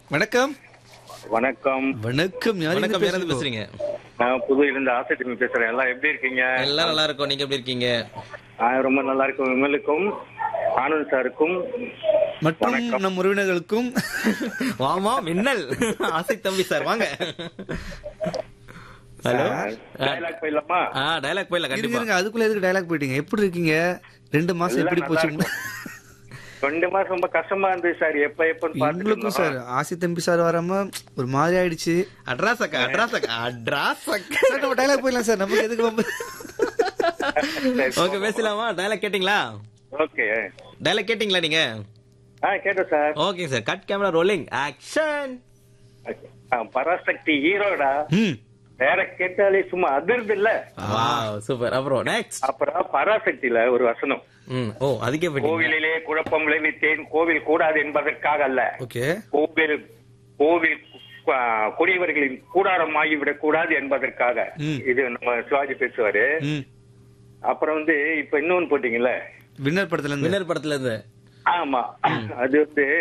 வணக்கம். வணக்கம். வணக்கம். யார் வணக்கம், யாராவது இருந்து பேசுறீங்க? நான் புதுவிலிருந்து ஆசை பேசுறேன். எல்லாம் எப்படி இருக்கீங்க? எல்லாம் நல்லா இருக்கும். நீங்க எப்படி இருக்கீங்க? ரொம்ப நல்லா இருக்கும். விமலுக்கும் ஆனந்த் சாருக்கும் மற்றும் வணக்கம். நம் உறவினர்களுக்கும் வாமா மின்னல் ஆசை தம்பி சார் வாங்க. ஹலோ, டயலாக் போயிடலாமா? டயலாக் போயிடலாம் இருங்க கண்டிப்பா. இருங்க, அதுக்குள்ள எதுக்கு டயலாக் போயிட்டீங்க? எப்படி இருக்கீங்க? 2 மாசம் எப்படி எல்லாம் போச்சு? நல்லா 2 மாசம் ரொம்ப கஷ்டமா இருந்துச்சு சார். எப்பன்னு எங்களுக்கும் சார் பாத்துட்டு ஆசி தம்பி சார் வராம ஒரு மாதிரி ஆயிடுச்சு. அட்ராசக்கா அட்ராசக்கா அட்ராசக்கா. சார் நம்ம டயலாக் போயிடலாம் சார். நமக்கு எதுக்கு வம்பு? ஓகே, பேசலாமா? டயலாக் கேட்டிங்களா? ஓகே. டயலாக் கேட்டிங்களா நீங்க? கேட்டேன் sir. Okay sir, cut camera rolling action. Parasakthi ஹீரோடா. ம். வேற கேட்டாலே சும்மா அதிர்து இல்ல. Wow, super. அப்புறம் நெக்ஸ்ட். அப்புறம் பராசக்தியில ஒரு வசனம். ஓ, அதுக்கே போயிட்டீங்க. கோவிலிலே குழப்பம் விளைவித்தேன், கோவில் கூடாது என்பதற்காக அல்ல. ஓகே. கோவில் கொடியவர்களின் கூடாரம் ஆகிவிடக் கூடாது என்பதற்காக. ம். இது நம்ம சிவாஜி பேசுவாரு. ம். அப்புறம் இப்ப இன்னொன்னு போட்டீங்கல்ல, வின்னர் படத்துல இருந்து. வின்னர் படத்துல இருந்து. ஆமா, அது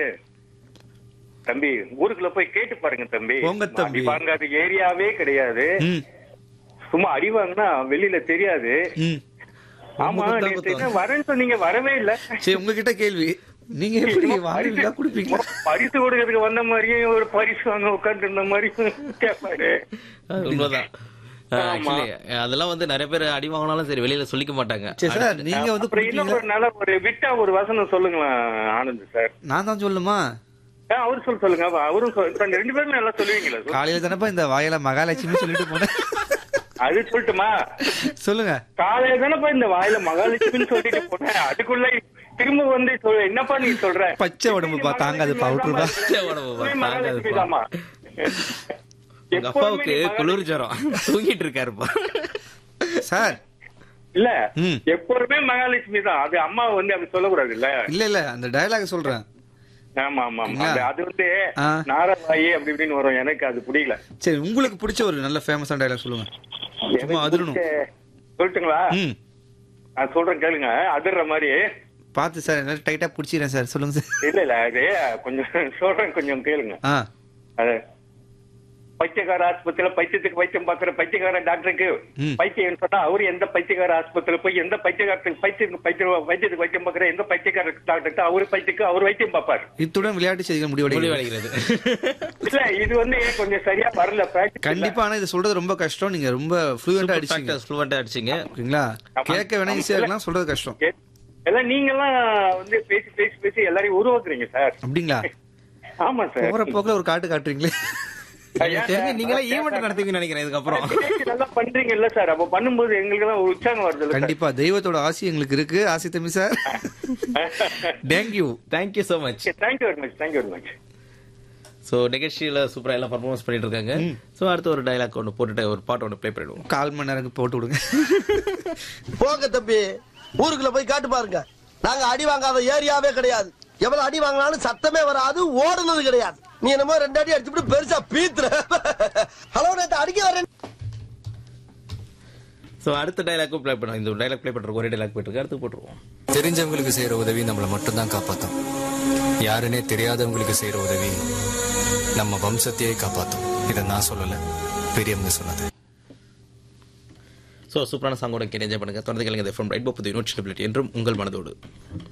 தம்பி ஊருக்குள்ள போய் கேட்டு பாருங்க தம்பி. போங்க தம்பி. அடி வாங்காத ஏரியாவே கிடையாது. ம். சும்மா அடி வாங்கினா வெளியில தெரியாது. ம். ஆமா, ரொம்ப நேத்து குத்தம். என்ன வரேன்னு சொன்னீங்க, வரவே இல்ல. சரி, உங்ககிட்ட கேள்வி. நீங்க எப்படி வாங்கிட்டா குடுப்பீங்க? பரிசு கொடுக்கறதுக்கு வந்த மாதிரியே ஒரு பரிசு வாங்க உட்கார்ந்து இருந்த மாதிரி கேட்பாரு. உண்மைதான். ஆமா. Actually, அதெல்லாம் நிறைய பேர் அடி வாங்கினாலும் சரி வெளியில சொல்லிக்க மாட்டாங்க. சரி சார், நீங்க அப்புறம் குடுப்பீங்களா? இன்னொரு நாள விட்டா ஒரு வசனம் சொல்லுங்களேன் ஆனந்த் சார். நான் தான் சொல்லுமா? அவரு சொல்லுங்க. அவரும் இப்ப 2 பேரும் நல்லா சொல்லுவீங்களா? காலையில தானப்பா இந்த வாயில மகாலட்சுமி சொல்லிட்டு போனேன். அது சொல்லட்டுமா? சொல்லுங்க. காலையில தானப்பா இந்த வாயில மகாலட்சுமின்னு சொல்லிட்டு போனேன். அதுக்குள்ள திரும்ப என்னப்பா நீ சொல்ற? பச்சை உடம்புப்பா, தாங்காது பவுடர்பா. பச்சை உடம்புப்பா, மகாலட்சுமி தாங்காதுப்பா. தாமா. உங்க அப்பாவுக்கு குளிர் ஜுரம், தூங்கிட்டு இருக்காருப்பா. சார் இல்ல, ம். எப்பொழுதுமே மகாலட்சுமி தான். அது அம்மா அப்படி சொல்லக்கூடாது இல்ல. இல்ல அந்த டயலாக் சொல்றேன். ஆமா ஆமா ஆமா. அது ஆ. நாராவாயி அப்படி இப்படின்னு வரும். எனக்கு அது புரியல. சரி, உங்களுக்கு பிடிச்ச ஒரு நல்ல ஃபேமஸான டயலாக் சொல்லுங்க. சும்மா அதிரணும். சொல்லட்டுங்களா? ம். நான் சொல்றேன் கேளுங்க. அதிர்ற மாதிரி. பாத்து சார், நல்லா டைட்டா பிடிச்சிக்கிறேன் சார். சொல்லுங்க சார். இல்ல அது கொஞ்சம் சொல்றேன், கொஞ்சம் கேளுங்க. ஆ. அது பைத்தியக்கார ஆஸ்பத்திரியில பைத்தியத்துக்கு வைத்தியம் பாக்குற பைத்தியக்கார டாக்டருக்கு ம். பைத்தியம் சொன்னா அவரு எந்த பைத்தியக்கார ஆஸ்பத்திரியில போய் எந்த பைத்தியத்துக்கு வைத்தியம் பாக்குற எந்த பைத்தியக்கார டாக்டருக்கு அவரு பைத்தியக்கு அவர் வைத்தியம் பாப்பாரு. இத்துடன் விளையாட்டு செய்திகள் முடிவடைகிறது. முடிவடைகிறது. இல்ல இது கொஞ்சம் சரியா வரல. practice இல்ல. கண்டிப்பா. ஆனா இது சொல்றது ரொம்ப கஷ்டம். நீங்க ரொம்ப ஃப்ளூயண்டா அடிச்சீங்க. ஃப்ளூவெண்டா அடிச்சீங்க. ஓகேங்களா? கேட்க வேணா ஈஸியா இருக்கலாம், சொல்றது கஷ்டம். எல்லாம் நீங்க எல்லாம் பேசி பேசி பேசி எல்லாரையும் உருவாக்குறீங்க சார். அப்படிங்களா? ஆமா சார். போற போக்குல ஒரு காட்டு காட்டுறீங்களே. நீங்களா ஈவெண்ட் நடத்துவீங்கன்னு நினைக்கிறேன் இதுக்கப்புறம். நல்லா பண்றீங்க இல்ல சார்? அப்ப பண்ணும்போது எங்களுக்கு எல்லாம் ஒரு உற்சாகம் வருது இல்ல சார்? கண்டிப்பா தெய்வத்தோட ஆசி எங்களுக்கு இருக்கு. ஆசி தம்பி sir. Thank you. Thank you so much. Thank you very much. Thank you very much. So நிகழ்ச்சியில சூப்பரா எல்லாம் பர்ஃபார்மன்ஸ் பண்ணிட்டு இருக்காங்க. சோ அடுத்து ஒரு டயலாக் ஒன்று போட்டுட்டு ஒரு பாட்டு ஒன்று ப்ளே பண்ணிடுவோம். 1/4 மணி நேரம் போட்டு விடுங்க. போங்க தம்பி, ஊருக்குள்ள போய் காட்டு பாருங்க. நாங்க அடி வாங்காத ஏரியாவே கிடையாது. எவ்வளவு அடி வாங்கினாலும் சத்தமே வராது, ஓடுனது கிடையாது. நீ என்னமோ 2 அடி அடிச்சுட்டு பெருசா பீத்துற. ஹலோ, நேத்து அடிக்க வரேன். சோ அடுத்த டயலாக்கும் ப்ளே பண்ணுவோம். இந்த டயலாக் ப்ளே பண்றோம். ஒரே டயலாக் போயிட்டு இருக்கு, அடுத்து போட்டுருவோம். தெரிஞ்சவங்களுக்கு செய்யற உதவி நம்மளை மட்டும் தான் காப்பாத்தும். யாருன்னே தெரியாதவங்களுக்கு செய்யற உதவி நம்ம வம்சத்தையே காப்பாத்தும். இதை நான் சொல்லல, பெரியவங்க சொன்னது. சோ சூப்பரான சாங்கோட என்ஜாய் பண்ணுங்க. தொடர்ந்து கேளுங்க. FM ரைட் போப் தி யூனிட் ஸ்டெபிலிட்டி என்றும் உங்கள் மனதோடு.